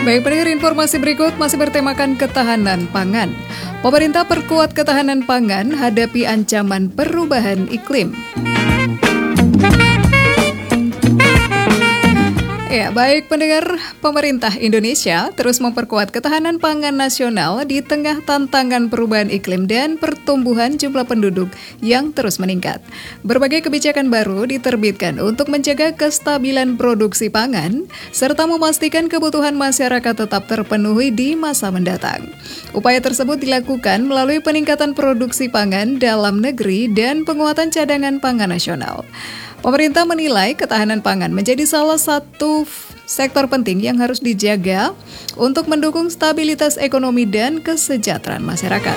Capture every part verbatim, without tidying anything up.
Baik, pendengar, informasi berikut masih bertemakan ketahanan pangan. Pemerintah perkuat ketahanan pangan hadapi ancaman perubahan iklim. Ya, baik pendengar, pemerintah Indonesia terus memperkuat ketahanan pangan nasional di tengah tantangan perubahan iklim dan pertumbuhan jumlah penduduk yang terus meningkat. Berbagai kebijakan baru diterbitkan untuk menjaga kestabilan produksi pangan, serta memastikan kebutuhan masyarakat tetap terpenuhi di masa mendatang. Upaya tersebut dilakukan melalui peningkatan produksi pangan dalam negeri dan penguatan cadangan pangan nasional. Pemerintah menilai ketahanan pangan menjadi salah satu sektor penting yang harus dijaga untuk mendukung stabilitas ekonomi dan kesejahteraan masyarakat.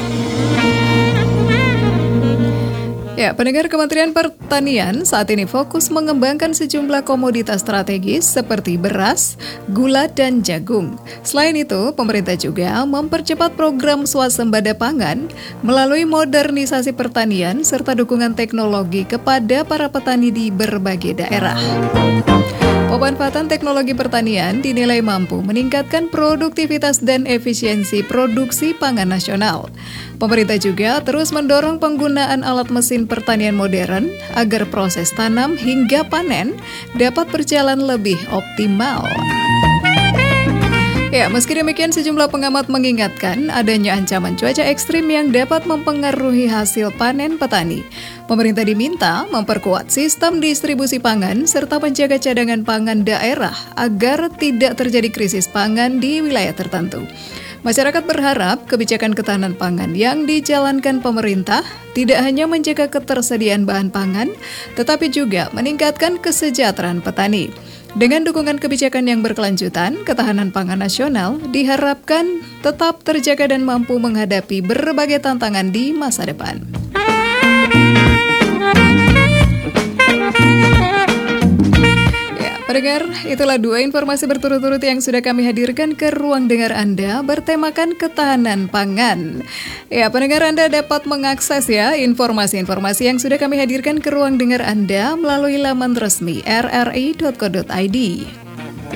Ya, pendengar, Kementerian Pertanian saat ini fokus mengembangkan sejumlah komoditas strategis seperti beras, gula, dan jagung. Selain itu, pemerintah juga mempercepat program swasembada pangan melalui modernisasi pertanian serta dukungan teknologi kepada para petani di berbagai daerah. Pemanfaatan teknologi pertanian dinilai mampu meningkatkan produktivitas dan efisiensi produksi pangan nasional. Pemerintah juga terus mendorong penggunaan alat mesin pertanian modern agar proses tanam hingga panen dapat berjalan lebih optimal. Ya, meski demikian, sejumlah pengamat mengingatkan adanya ancaman cuaca ekstrim yang dapat mempengaruhi hasil panen petani. Pemerintah diminta memperkuat sistem distribusi pangan serta menjaga cadangan pangan daerah agar tidak terjadi krisis pangan di wilayah tertentu. Masyarakat berharap kebijakan ketahanan pangan yang dijalankan pemerintah tidak hanya menjaga ketersediaan bahan pangan, tetapi juga meningkatkan kesejahteraan petani. Dengan dukungan kebijakan yang berkelanjutan, ketahanan pangan nasional diharapkan tetap terjaga dan mampu menghadapi berbagai tantangan di masa depan. Pendengar, itulah dua informasi berturut-turut yang sudah kami hadirkan ke ruang dengar Anda bertemakan ketahanan pangan. Ya, pendengar, Anda dapat mengakses ya informasi-informasi yang sudah kami hadirkan ke ruang dengar Anda melalui laman resmi r r i dot co dot i d.